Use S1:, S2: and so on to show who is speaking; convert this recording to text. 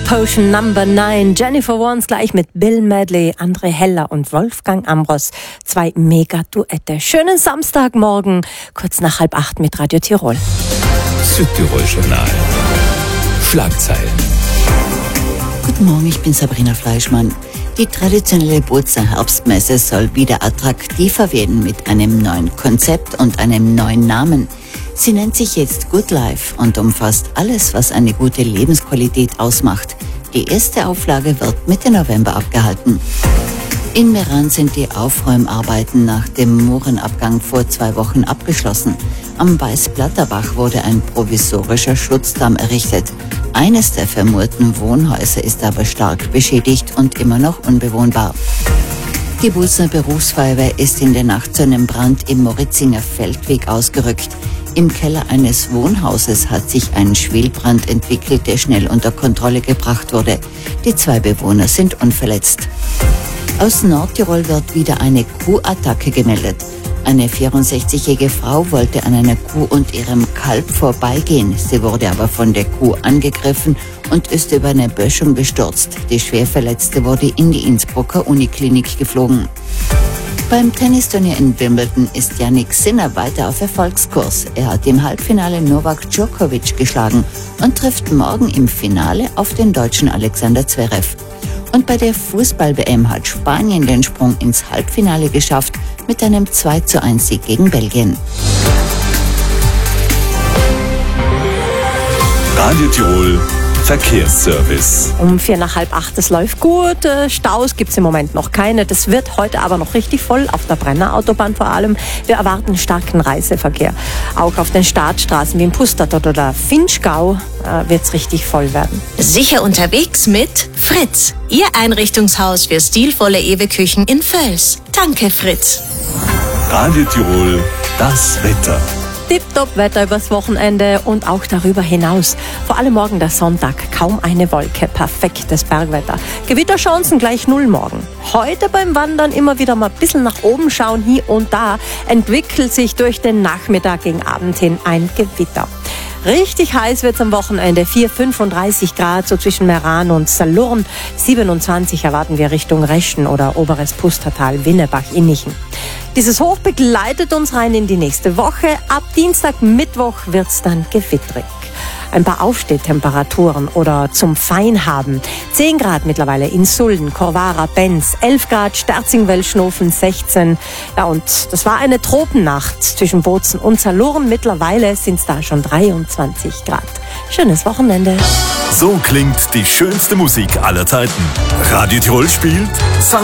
S1: Potion Number 9. Jennifer Warnes gleich mit Bill Medley, André Heller und Wolfgang Ambros. 2 Mega-Duette. Schönen Samstagmorgen, kurz nach 7:30 mit Radio Tirol.
S2: Südtirol-Journal. Schlagzeilen.
S3: Guten Morgen, ich bin Sabrina Fleischmann. Die traditionelle Bozer Herbstmesse soll wieder attraktiver werden mit einem neuen Konzept und einem neuen Namen. Sie nennt sich jetzt Good Life und umfasst alles, was eine gute Lebensqualität ausmacht. Die erste Auflage wird Mitte November abgehalten. In Meran sind die Aufräumarbeiten nach dem Moorenabgang vor 2 Wochen abgeschlossen. Am Weißblatterbach wurde ein provisorischer Schutzdamm errichtet. Eines der vermurten Wohnhäuser ist aber stark beschädigt und immer noch unbewohnbar. Die Bozer Berufsfeuerwehr ist in der Nacht zu einem Brand im Moritzinger Feldweg ausgerückt. Im Keller eines Wohnhauses hat sich ein Schwelbrand entwickelt, der schnell unter Kontrolle gebracht wurde. Die 2 Bewohner sind unverletzt. Aus Nordtirol wird wieder eine Kuhattacke gemeldet. Eine 64-jährige Frau wollte an einer Kuh und ihrem Kalb vorbeigehen. Sie wurde aber von der Kuh angegriffen und ist über eine Böschung gestürzt. Die Schwerverletzte wurde in die Innsbrucker Uniklinik geflogen. Beim Tennisturnier in Wimbledon ist Jannik Sinner weiter auf Erfolgskurs. Er hat im Halbfinale Novak Djokovic geschlagen und trifft morgen im Finale auf den Deutschen Alexander Zverev. Und bei der Fußball-WM hat Spanien den Sprung ins Halbfinale geschafft mit einem 2:1 gegen Belgien.
S2: Radio Tirol Verkehrsservice.
S1: Um 7:45, es läuft gut. Staus gibt es im Moment noch keine. Das wird heute aber noch richtig voll, auf der Brenner Autobahn vor allem. Wir erwarten starken Reiseverkehr. Auch auf den Startstraßen wie im Pustertal oder Finchgau wird es richtig voll werden.
S4: Sicher unterwegs mit Fritz, Ihr Einrichtungshaus für stilvolle Ewe-Küchen in Völs. Danke, Fritz.
S2: Radio Tirol, das Wetter.
S1: Tipptopp Wetter übers Wochenende und auch darüber hinaus. Vor allem morgen der Sonntag, kaum eine Wolke, perfektes Bergwetter. Gewitterchancen gleich 0 morgen. Heute beim Wandern immer wieder mal ein bisschen nach oben schauen, hier und da entwickelt sich durch den Nachmittag gegen Abend hin ein Gewitter. Richtig heiß wird es am Wochenende, 35 Grad, so zwischen Meran und Salurn. 27 erwarten wir Richtung Reschen oder Oberes Pustertal, Winnebach-Innichen. Dieses Hoch begleitet uns rein in die nächste Woche. Ab Dienstag, Mittwoch wird es dann gewittrig. Ein paar Aufstehtemperaturen oder zum Feinhaben. 10 Grad mittlerweile in Sulden, Korvara, Benz, 11 Grad, Sterzing-Welschnofen, 16. Ja, und das war eine Tropennacht zwischen Bozen und Salurn. Mittlerweile sind es da schon 23 Grad. Schönes Wochenende.
S2: So klingt die schönste Musik aller Zeiten. Radio Tirol spielt